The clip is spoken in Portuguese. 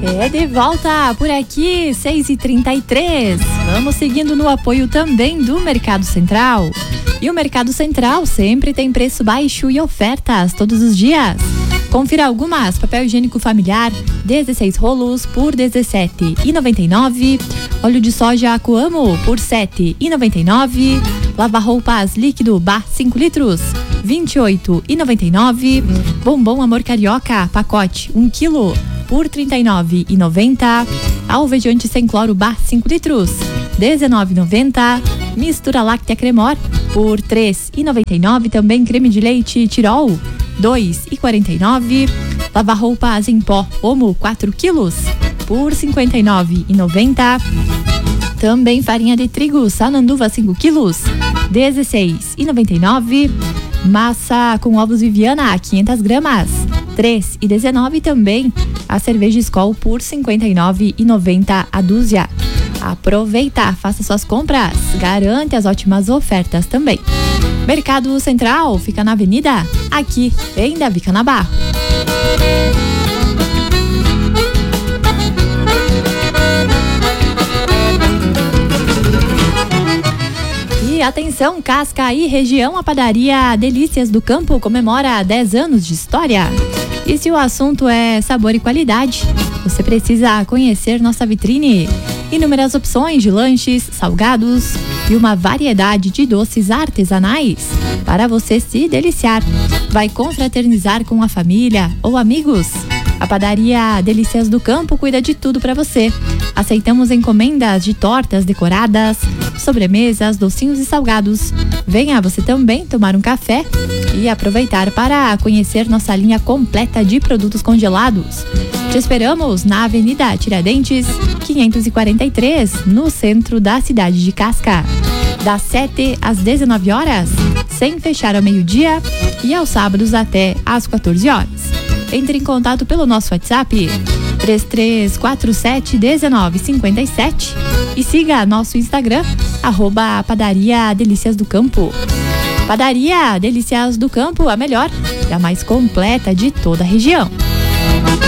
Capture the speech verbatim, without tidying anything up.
É de volta por aqui, seis e trinta e três. Vamos seguindo no apoio também do Mercado Central. E o Mercado Central sempre tem preço baixo e ofertas todos os dias. Confira algumas: papel higiênico familiar, dezesseis rolos por dezessete reais e noventa e nove centavos. Óleo de soja Coamo por sete reais e noventa e nove centavos. Lava-roupas líquido Bar cinco litros, vinte e oito reais e noventa e nove centavos. Bombom Amor Carioca, pacote um quilo por trinta e nove reais e noventa centavos. Alvejante sem cloro Bar cinco litros, dezenove reais e noventa centavos. Mistura láctea Cremor por três reais e noventa e nove centavos. Também creme de leite Tirol, dois reais e quarenta e nove centavos. Lava-roupas em pó Omo quatro quilos por cinquenta e nove reais e noventa centavos. Também farinha de trigo Sananduva cinco quilos, dezesseis reais e noventa e nove centavos. Massa com ovos Viviana quinhentas gramas, três reais e dezenove centavos. Também a cerveja Skol por cinquenta e nove reais e noventa centavos a dúzia. Aproveita, faça suas compras, garante as ótimas ofertas também. Mercado Central fica na Avenida, aqui em Davi Canabarro. E atenção, Casca e região, a padaria Delícias do Campo comemora dez anos de história. E se o assunto é sabor e qualidade, você precisa conhecer nossa vitrine. Inúmeras opções de lanches, salgados e uma variedade de doces artesanais para você se deliciar. Vai confraternizar com a família ou amigos? A padaria Delícias do Campo cuida de tudo para você. Aceitamos encomendas de tortas decoradas, sobremesas, docinhos e salgados. Venha você também tomar um café e aproveitar para conhecer nossa linha completa de produtos congelados. Te esperamos na Avenida Tiradentes, quinhentos e quarenta e três, no centro da cidade de Casca. Das sete às dezenove horas, sem fechar ao meio-dia, e aos sábados até às quatorze horas. Entre em contato pelo nosso WhatsApp três três quatro sete um nove cinco sete e siga nosso Instagram, arroba Padaria Delícias do Campo. Padaria Delícias do Campo, a melhor e a mais completa de toda a região.